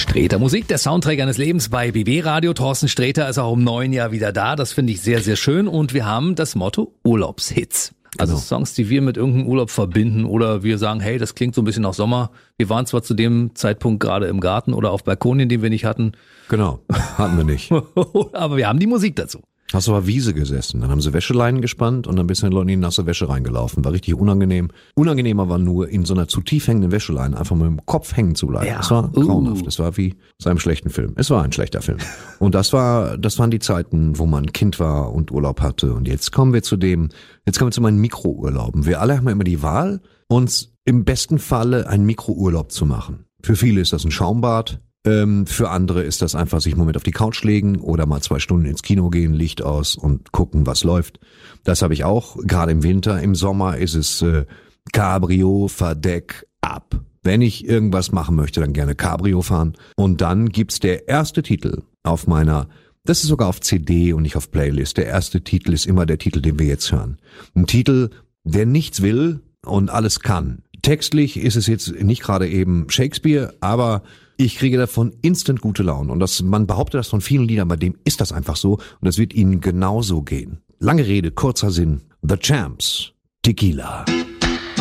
Sträter Musik, der Soundtrack eines Lebens bei BB Radio. Thorsten Sträter ist auch im neuen Jahr wieder da. Das finde ich sehr, sehr schön. Und wir haben das Motto Urlaubshits. Also Songs, die wir mit irgendeinem Urlaub verbinden oder wir sagen, hey, das klingt so ein bisschen nach Sommer. Wir waren zwar zu dem Zeitpunkt gerade im Garten oder auf Balkonien, den wir nicht hatten. Genau, hatten wir nicht. Aber wir haben die Musik dazu. Hast du auf der Wiese gesessen, dann haben sie Wäscheleinen gespannt und dann bist du in die nasse Wäsche reingelaufen. War richtig unangenehm. Unangenehmer war nur, in so einer zu tief hängenden Wäscheleine einfach mit dem Kopf hängen zu bleiben. Ja. Das war grauenhaft. Das war wie zu einem schlechten Film. Es war ein schlechter Film. Und das waren die Zeiten, wo man Kind war und Urlaub hatte. Und jetzt kommen wir zu meinen Mikrourlauben. Wir alle haben ja immer die Wahl, uns im besten Falle einen Mikrourlaub zu machen. Für viele ist das ein Schaumbad. Für andere ist das einfach sich einen Moment auf die Couch legen oder mal 2 Stunden ins Kino gehen, Licht aus und gucken, was läuft. Das habe ich auch, gerade im Winter. Im Sommer ist es Cabrio, Verdeck, ab. Wenn ich irgendwas machen möchte, dann gerne Cabrio fahren. Und dann gibt's der erste Titel auf meiner, das ist sogar auf CD und nicht auf Playlist. Der erste Titel ist immer der Titel, den wir jetzt hören. Ein Titel, der nichts will und alles kann. Textlich ist es jetzt nicht gerade eben Shakespeare, aber ich kriege davon instant gute Laune. Und man behauptet das von vielen Liedern, bei dem ist das einfach so. Und das wird ihnen genauso gehen. Lange Rede, kurzer Sinn. The Champs, Tequila.